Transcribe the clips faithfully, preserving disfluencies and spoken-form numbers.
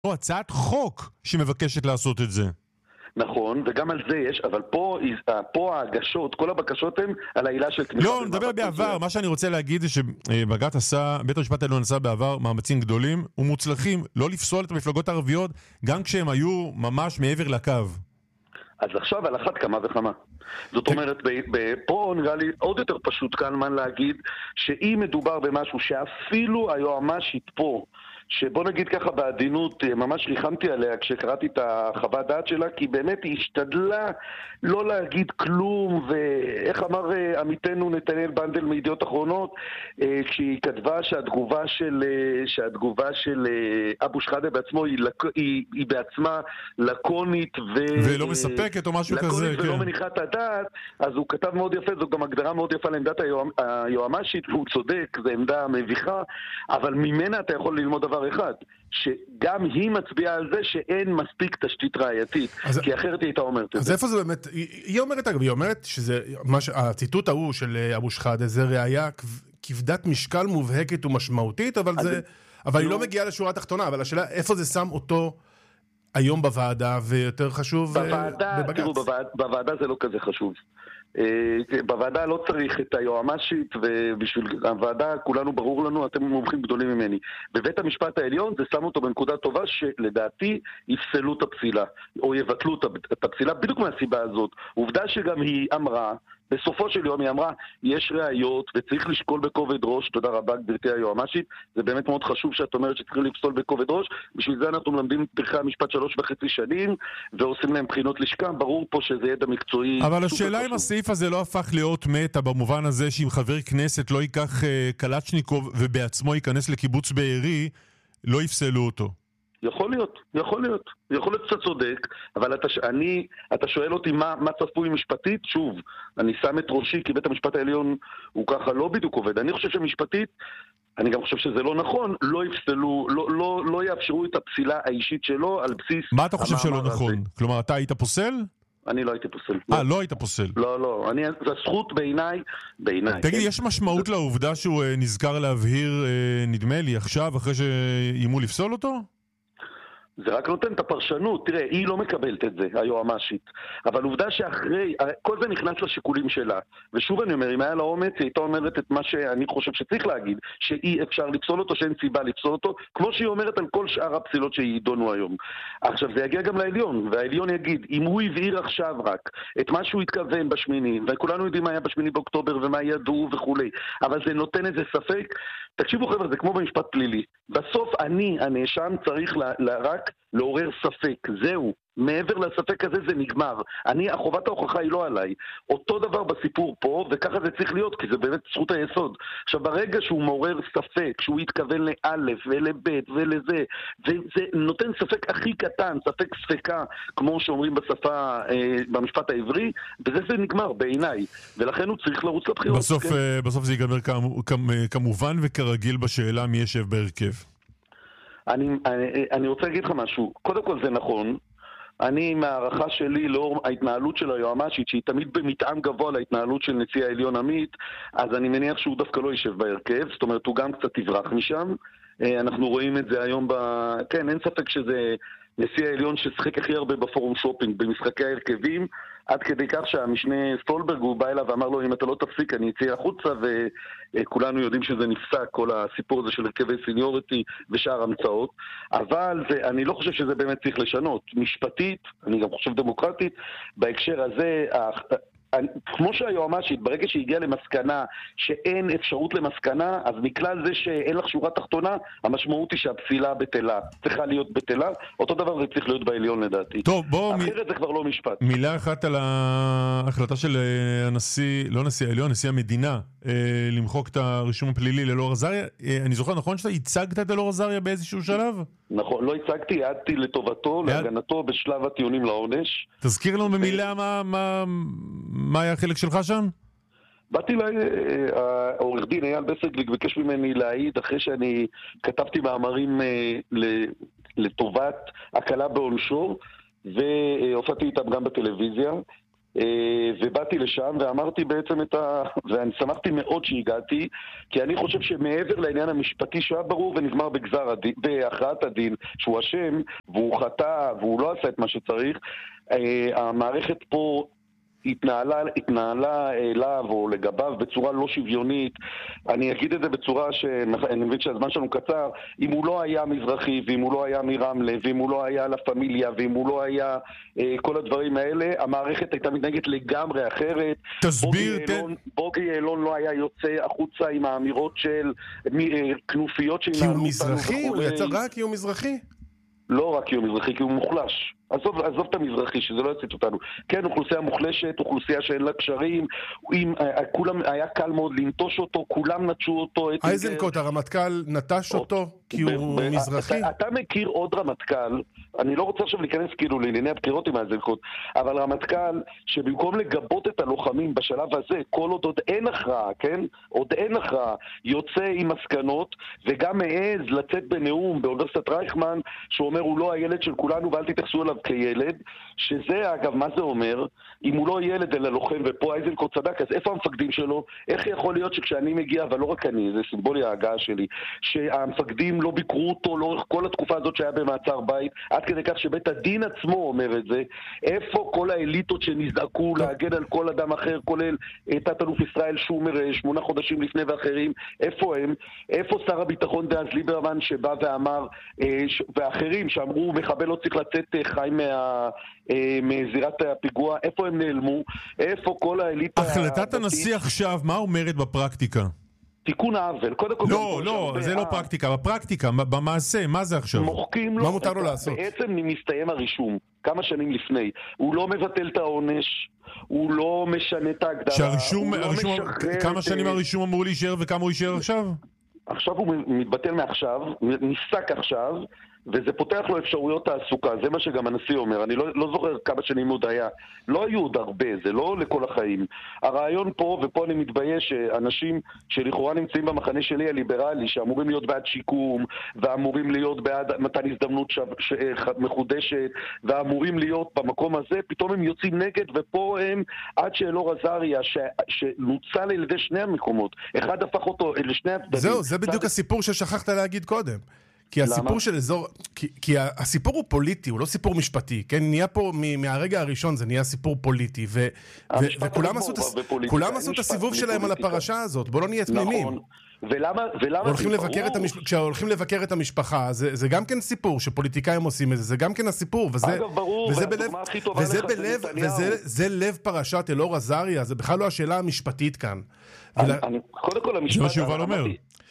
או הצעת חוק שמבקשת לעשות את זה. נכון, וגם על זה יש, אבל פה, פה ההגשות, כל הבקשות הן על העילה של תמיכה. לא, נדבר בעבר. מה שאני רוצה להגיד זה שבג"ץ עשה, בית המשפט העליון עשה בעבר מאמצים גדולים ומוצלחים לא לפסול את המפלגות הערביות, גם כשהם היו ממש מעבר לקו. אז עכשיו על אחת כמה וכמה. זאת אומרת, פה נראה לי עוד יותר פשוט כאן מה להגיד, שאם מדובר במשהו שאפילו היועמ"שית פה, שבוא נגיד ככה בעדינות, ממש ריחמתי עליה כשקראתי את החוות דעת שלה, כי באמת היא השתדלה לא להגיד כלום, ואיך אמר עמיתנו נתנאל בנדל מידיעות אחרונות, כשהיא כתבה שהתגובה של, שהתגובה של אבו שחאדה בעצמו היא, היא, היא בעצמה לקונית ו... ולא מספקת או משהו כזה. לקונית ולא כן. מניחה את הדעת, אז הוא כתב מאוד יפה, זו גם הגדרה מאוד יפה לעמדת היועמ"שית, והוא צודק, זו עמדה מביכה, אבל ממנה אתה יכול ללמוד דבר אחד, שגם היא מצביעה על זה שאין מספיק תשתית ראייתית, אז, כי אחרת היא הייתה אומרת את אז זה. איפה זה באמת, היא, היא אומרת, אגב, היא אומרת שזה, מה, הציטוט ההוא של אבו שחאדה, זה ראיה כבדת משקל מובהקת ומשמעותית, אבל, זה, אבל היא לא מגיעה לשורה התחתונה, אבל השאלה, איפה זה שם אותו היום בוועדה, ויותר חשוב בוועדה, בבג"ץ? תראו, בוועדה, בוועדה זה לא כזה חשוב. בוועדה לא צריך את היועמ"שית, ובשביל הוועדה כולנו ברור לנו, אתם מומחים גדולים ממני. בבית המשפט העליון זה שם אותו בנקודה טובה שלדעתי יפסלו את הפסילה או יבטלו את הפסילה בדיוק מהסיבה הזאת. עובדה שגם היא אמרה, בסופו של יום היא אמרה, יש ראיות וצריך לשקול בכובד ראש. תודה רבה גברתי היועמ"שית, זה באמת מאוד חשוב שאת אומרת שצריכים לפסול בכובד ראש. בשביל זה אנחנו מלמדים פרחי המשפט שלוש וחצי שנים ועושים להם בחינות לשכה. ברור פה שזה ידע מקצועי. אבל השאלה אם הסעיף הזה לא הפך להיות מטה במובן הזה שאם חבר כנסת לא ייקח uh, קלצ'ניקוב ובעצמו ייכנס לקיבוץ בארי, לא יפסלו אותו. יכול להיות, יכול להיות, יכול להיות שאתה צודק, אבל אתה, אני, אתה שואל אותי מה, מה צפוי משפטית? שוב, אני שם את ראשי, כי בית המשפט העליון הוא ככה לא בדיוק עובד. אני חושב שמשפטית, אני גם חושב שזה לא נכון, לא יפסלו, לא, לא, לא יאפשרו את הפסילה האישית שלו על בסיס... מה אתה חושב שלא נכון? הזה. כלומר, אתה היית פוסל? אני לא הייתי פוסל. אה, לא היית פוסל. לא, לא, אני, זה זכות בעיניי, בעיניי. תגיד, כן? יש משמעות זה... לעובדה שהוא נזכר להבהיר, נדמה לי, עכשיו, אחרי שימו לפסול אותו? זה רק נותן את הפרשנות. תראה, היא לא מקבלת את זה, היועמ"שית. אבל עובדה שאחרי, כל זה נכנס לשיקולים שלה. ושוב אני אומר, אם היה לה אומץ, היא הייתה אומרת את מה שאני חושב שצריך להגיד, שאי אפשר לפסול אותו, שאין סיבה לפסול אותו, כמו שהיא אומרת על כל שאר הפסילות שידונו היום. עכשיו, זה יגיע גם לעליון, והעליון יגיד, אם הוא הבהיר עכשיו רק את מה שהוא התכוון בשמיני, וכולנו יודעים מה היה בשמיני באוקטובר, ומה ידעו וכולי, אבל זה נותן איזה ספק. תקשיבו חבר'ה, זה כמו במשפט פלילי. בסוף אני, הנאשם, צריך ל- ל- רק לעורר ספק. זהו. מעבר לספק הזה זה נגמר. אני, החובת ההוכחה היא לא עליי. אותו דבר בסיפור פה, וככה זה צריך להיות, כי זה באמת זכות היסוד. עכשיו, ברגע שהוא מעורר ספק, שהוא יתכוון לאלף ולבית ולזה, זה, זה נותן ספק הכי קטן, ספק ספקה, כמו שאומרים בשפה, אה, במשפט העברי, וזה זה נגמר בעיניי. ולכן הוא צריך לרוץ לבחירות. בסוף, כן? אה, בסוף זה ייגמר כמו, כמובן וכרגיל בשאלה מי ישב בהרכב. אני, אני, אני רוצה להגיד לך משהו. קודם כל זה נכון. אני, מהערכה שלי, לאור ההתנהלות של היועמ"שית, שהיא תמיד במטען גבוה להתנהלות של נשיא העליון עמית, אז אני מניח שהוא דווקא לא יישב בהרכב, זאת אומרת, הוא גם קצת יברח משם. אנחנו רואים את זה היום ב... כן, אין ספק שזה נשיא העליון ששחק הכי הרבה בפורום שופינג, במשחקי ההרכבים, עד כדי כך שהמשנה סטולברג הוא בא אליו ואמר לו, אם אתה לא תפסיק אני אצא החוצה, וכולנו יודעים שזה נפסק, כל הסיפור הזה של הרכבי סיניוריטי ושאר המצאות. אבל זה, אני לא חושב שזה באמת צריך לשנות. משפטית, אני גם חושב דמוקרטית, בהקשר הזה, אני, כמו שהיועמ"שית, ברגע שהגיעה למסקנה שאין אפשרות למסקנה, אז מכלל זה שאין לך שורה תחתונה, המשמעות היא שהפסילה בטלה. צריכה להיות בטלה, אותו דבר זה צריך להיות בעליון לדעתי. טוב, בוא... אחרת מ... זה כבר לא משפט. מילה אחת על ההחלטה של הנשיא, לא נשיא העליון, נשיא המדינה, למחוק את הרישום הפלילי לאלאור עזריה. אני זוכר, נכון שאתה הצגת את אלאור עזריה באיזשהו שלב? נכון, לא הצגתי, העדתי לטובתו, להגנתו בשלב הטיעונים לעונש. תזכיר לנו במילה מה, מה, מה היה החלק שלך שם? באתי לה, העורך דין אייל בסגליק ביקש ממני להעיד אחרי שאני כתבתי מאמרים לטובת הקלה בעונשו, והופעתי איתם גם בטלוויזיה, ובאתי לשם ואמרתי בעצם את ה... ואני שמחתי מאוד שהגעתי, כי אני חושב שמעבר לעניין המשפטי שהיה ברור ונגמר בגזר הדין, בהכרעת הדין, שהוא אשם והוא חטא והוא לא עשה את מה שצריך, המערכת פה התנהלה, התנהלה אליו או לגביו בצורה לא שוויונית. אני אגיד את זה בצורה שאני מבין שהזמן שלנו קצר. אם הוא לא היה מזרחי, ואם הוא לא היה מרמלה, ואם הוא לא היה לה פמיליה, ואם הוא לא היה אה, כל הדברים האלה, המערכת הייתה מתנהגת לגמרי אחרת. תסביר, בוגי יעלון, בוגי יעלון לא היה יוצא החוצה עם האמירות של אה, כנופיות כי הוא מזרחי? הוא יצא רק כי הוא מזרחי? לא רק כי הוא מזרחי, כי הוא מוחלש. עזוב, עזוב את המזרחי, שזה לא יצאת אותנו. כן, אוכלוסייה מוחלשת, אוכלוסייה שאין לה קשרים, עם, כולם, היה קל מאוד לנטוש אותו, כולם נטשו אותו. אייזנקוט, הרמטכ"ל נטש אותו כי הוא מזרחי? אתה, אתה מכיר עוד רמטכ"ל, אני לא רוצה עכשיו להיכנס כאילו לענייני הבחירות עם אייזנקוט, אבל רמטכ"ל שבמקום לגבות את הלוחמים בשלב הזה, כל עוד עוד אין הכרעה, כן? עוד אין הכרעה, יוצא עם מסקנות, וגם מעז לצאת בנאום באוניברסיטת רייכמן, שאומר הוא לא הילד של כולנו ואל תתייחסו אליו כילד, שזה אגב מה זה אומר, אם הוא לא ילד אלא לוחם, ופה אייזנקוט צדק, אז איפה המפקדים שלו? איך יכול להיות שכשאני מגיע, אבל לא רק אני, זה סימבולי ההגעה שלי, שהמפקדים לא ביקרו אותו לאורך כל התקופה הזאת שהיה במעצר בית, עד כדי כך שבית הדין עצמו אומר את זה. איפה כל האליטות שנזעקו להגן על כל אדם אחר, כולל תת אלוף ישראל שומר שמונה חודשים לפני ואחרים, איפה הם? איפה שר הביטחון דאז ליברמן שבא ואמר, ואחרים שאמרו מחבל לא צריך לצאת חי מה, מזירת הפיגוע, איפה הם נעלמו? איפה כל האליטה... החלטת הנשיא עכשיו, מה אומרת בפרקטיקה? תיקון העוול. לא, לא, זה לא פרקטיקה. בפרקטיקה, במעשה, מה זה עכשיו? מוחקים לו... מה מותר לו לעשות? בעצם מסתיים הרישום, כמה שנים לפני. הוא לא מבטל את העונש, הוא לא משנה את ההגדרה. שהרישום, כמה שנים הרישום אמור להישאר וכמה הוא יישאר עכשיו? עכשיו הוא מתבטל מעכשיו, נפסק עכשיו, וזה פותח לו אפשרויות תעסוקה, זה מה שגם הנשיא אומר, אני לא, לא זוכר כמה שנים עוד היה, לא היו עוד הרבה, זה לא לכל החיים. הרעיון פה, ופה אני מתבייש, שאנשים שלכאורה נמצאים במחנה שלי הליברלי, שאמורים להיות בעד שיקום, ואמורים להיות בעד מתן הזדמנות ש... ש... מחודשת, ואמורים להיות במקום הזה, פתאום הם יוצאים נגד, ופה הם, עד שאלאור עזריה, ש... שנוצל על ידי שני המקומות, אחד הפך אותו לשני הצדדים. זהו, זה בדיוק הסיפור ששכחת להגיד קודם. כי הסיפור של אזור, כי, כי הסיפור הוא פוליטי, הוא לא סיפור משפטי, כן? נהיה פה, מהרגע הראשון זה נהיה סיפור פוליטי, ו, ו, וכולם עשו, כולם עשו את הסיבוב שלהם על הפרשה הזאת, בוא לא נהיה תמימים. נכון. ולמה, ולמה הולכים לבקר את המש... כשהולכים לבקר את המשפחה, זה, זה גם כן סיפור שפוליטיקאים עושים את זה, זה גם כן הסיפור, וזה, אגב, ברור, וזה בלב, וזה בלב, וזה, זה לב פרשת אלאור עזריה, זה בכלל לא השאלה המשפטית כאן. אני, ולה... אני, קודם כל המשפט... זה מה שיובל אומר.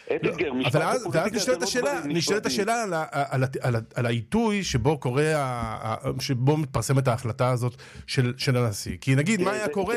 אבל אז נשאלת השאלה, נשאלת השאלה על העיתוי שבו קורה, שבו מתפרסמת ההחלטה הזאת של הנשיא. כי נגיד, מה היה קורה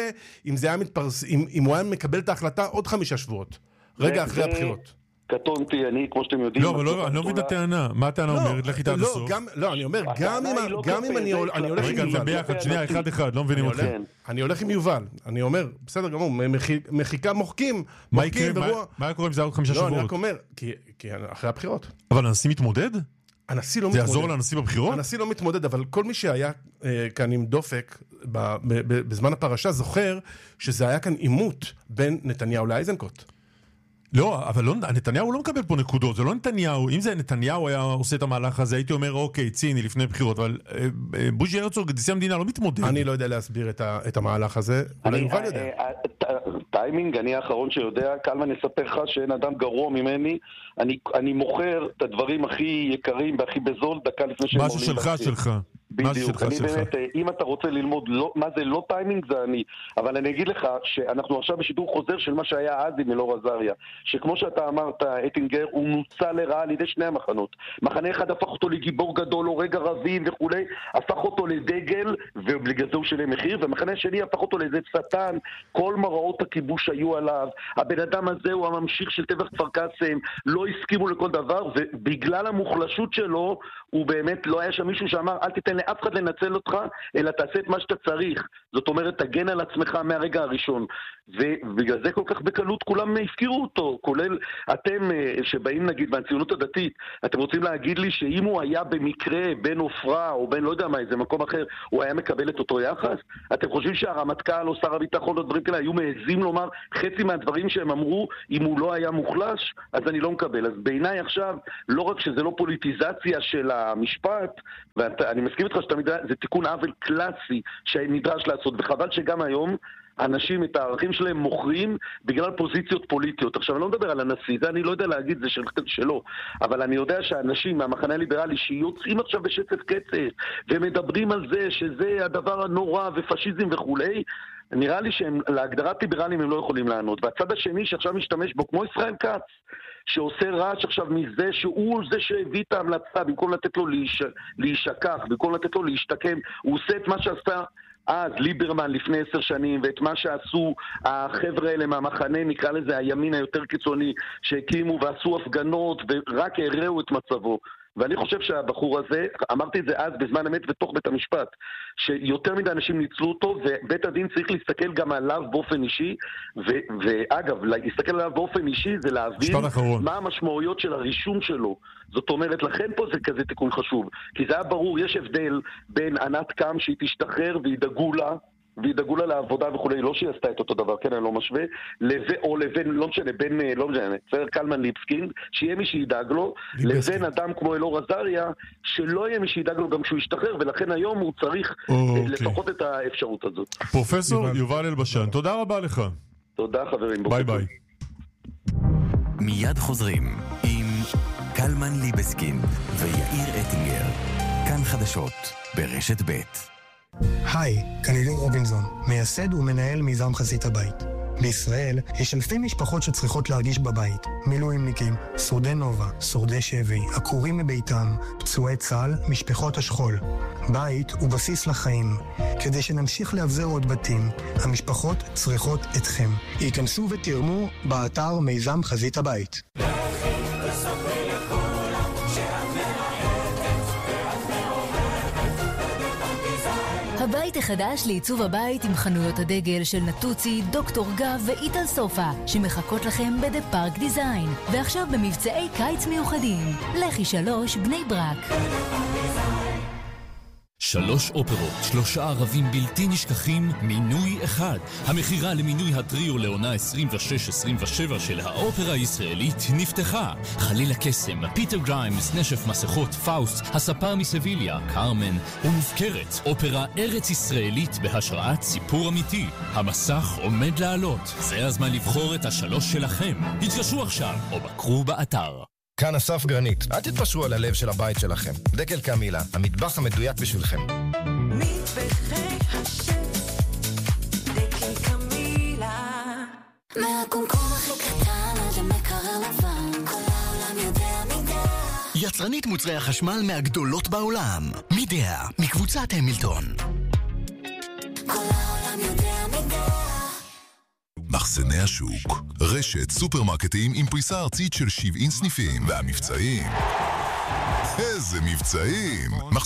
אם הוא היה מקבל את ההחלטה עוד חמישה שבועות, רגע אחרי הבחירות? קטונתי, אני, כמו שאתם יודעים... לא, אבל אני לא מבין את הטענה. מה הטענה אומרת? לכי תעד הסוף. לא, אני אומר, גם אם אני הולך עם יובל... רגע, זה ביחד, שנייה, אחד אחד, לא מבינים אותך. אני הולך עם יובל. אני אומר, בסדר גמור, מחיקה מוחקים. מה היה קורה אם זה היה עוד חמישה שבועות? לא, אני רק אומר, כי אחרי הבחירות. אבל הנשיא מתמודד? הנשיא לא מתמודד. זה יעזור לנשיא בבחירות? הנשיא לא מתמודד, אבל כל מי שהיה כאן עם דופק בזמן הפרשה זוכר שזה היה כאן עימות בין נתניהו לאייזנקוט. לא, אבל לא, נתניהו לא מקבל פה נקודות, זה לא נתניהו, אם זה נתניהו היה עושה את המהלך הזה, הייתי אומר, אוקיי, ציני, לפני בחירות, אבל בוז'י הרצוג, נשיא המדינה, לא מתמודד. אני לא יודע להסביר את, ה, את המהלך הזה, אולי יובל יודע. טיימינג, אני האחרון שיודע, קלמן נספר לך שאין אדם גרוע ממני, אני, אני מוכר את הדברים הכי יקרים והכי בזול, דקה לפני שהם משהו שלך, שלך. בדיוק, אני באמת, אם אתה רוצה ללמוד מה זה לא טיימינג, זה אני. אבל אני אגיד לך שאנחנו עכשיו בשידור חוזר של מה שהיה אז עם אלאור עזריה, שכמו שאתה אמרת, אטינגר, הוא נוצל לרעה על ידי שני המחנות. מחנה אחד הפך אותו לגיבור גדול, הורג ערבים וכולי, הפך אותו לדגל, ובגלל זה הוא שילם מחיר, ומחנה השני הפך אותו לאיזה שטן, כל מראות הכיבוש היו עליו, הבן אדם הזה הוא הממשיך של טבח כפר קאסם, לא הסכימו לכל דבר, ובגלל המוחלשות שלו, הוא באמת לא היה שם מישהו שאמר, אל תיתן לאף אחד לנצל אותך, אלא תעשה את מה שאתה צריך. זאת אומרת, תגן על עצמך מהרגע הראשון. ובגלל זה כל כך בקלות כולם הפקירו אותו, כולל אתם שבאים נגיד מהציונות הדתית, אתם רוצים להגיד לי שאם הוא היה במקרה בין אופרה או בין לא יודע מה, איזה מקום אחר, הוא היה מקבל לקבל את אותו יחס? אתם חושבים שהרמטכ"ל או שר הביטחון או דברים כאלה היו מעזים לומר חצי מהדברים שהם אמרו אם הוא לא היה מוחלש? אז אני לא מקבל. אז בעיניי עכשיו, לא רק שזה לא פוליטיזציה של המשפט, ואני מסכים איתך שאתה מדע, זה תיקון עוול קלאסי שנדרש לעשות, וחבל שגם היום אנשים את הערכים שלהם מוכרים בגלל פוזיציות פוליטיות. עכשיו, אני לא מדבר על הנשיא, זה אני לא יודע להגיד, זה של, שלו, אבל אני יודע שאנשים מהמחנה הליברלי שיוצאים עכשיו בשצף קצף ומדברים על זה שזה הדבר הנורא ופשיזם וכולי, נראה לי שהם, להגדרת ליברלים הם לא יכולים לענות. והצד השני שעכשיו משתמש בו, כמו ישראל כץ, שעושה רעש עכשיו מזה שהוא זה שהביא את ההמלצה, במקום לתת לו להיש, להישכח, במקום לתת לו להשתקם, הוא עושה את מה שעשה אז ליברמן לפני עשר שנים, ואת מה שעשו החבר'ה האלה מהמחנה, נקרא לזה הימין היותר קיצוני, שהקימו ועשו הפגנות ורק הראו את מצבו. ואני חושב שהבחור הזה, אמרתי את זה אז בזמן אמת ותוך בית המשפט, שיותר מדי אנשים ניצלו אותו, ובית הדין צריך להסתכל גם עליו באופן אישי, ו- ואגב, להסתכל עליו באופן אישי זה להבין מה המשמעויות של הרישום שלו. זאת אומרת, לכן פה זה כזה תיקון חשוב, כי זה היה ברור, יש הבדל בין ענת קם שהיא תשתחרר וידאגו לה, וידאגו לה לעבודה וכולי, לא שהיא עשתה את אותו דבר, כן, אני לא משווה, לבין, או לבין, לא משנה, בין, לא משנה, צער קלמן ליבסקינד, שיהיה מי שידאג לו, לבין אדם כמו אלאור עזריה, שלא יהיה מי שידאג לו גם כשהוא ישתחרר, ולכן היום הוא צריך אוקיי. לפחות את האפשרות הזאת. פרופסור יובל, יובל אלבשן, תודה רבה לך. תודה חברים. ביי ביי. מיד חוזרים עם קלמן ליבסקינד ויאיר אטינגר. כאן חדשות ברשת ב'. היי, כאן אילן רובינזון, מייסד ומנהל מיזם חזית הבית. בישראל יש אלפי משפחות שצריכות להרגיש בבית. מילואימניקים, שורדי נובה, שורדי שבי, עקורים מביתם, פצועי צה"ל, משפחות השכול. בית הוא בסיס לחיים. כדי שנמשיך להבזר עוד בתים, המשפחות צריכות אתכם. היכנסו ותרמו באתר מיזם חזית הבית. הבית החדש לעיצוב הבית עם חנויות הדגל של נטוצי, דוקטור גב ואיטל סופה שמחכות לכם בדה פארק דיזיין, ועכשיו במבצעי קיץ מיוחדים. לכי שלוש בני ברק. שלוש אופרות, שלושה ערבים בלתי נשכחים, מינוי אחד. המחירה למינוי הטריו לעונה עשרים ושש עשרים ושבע של האופרה הישראלית נפתחה. חליל הקסם, פיטר גריימס, נשף מסכות, פאוסט, הספר מסביליה, קרמן ומופקרת. אופרה ארץ ישראלית בהשראת סיפור אמיתי. המסך עומד לעלות. זה הזמן לבחור את השלוש שלכם. התקשרו עכשיו או בקרו באתר. כאן אסף גרנית, אל תתפשרו על הלב של הבית שלכם. דקל קמילה, המטבח המדויק בשבילכם. מטבחי השף, דקל קמילה. מהקומקום הכי קטן עד המקרר לבן, כל העולם יודע מידה. יצרנית מוצרי החשמל מהגדולות בעולם. מידה, מקבוצת המילטון. כל העולם יודע מידה. מחסני השוק, רשת סופרמרקטים עם פריסה ארצית של שבעים סניפים, והמבצעים, איזה מבצעים!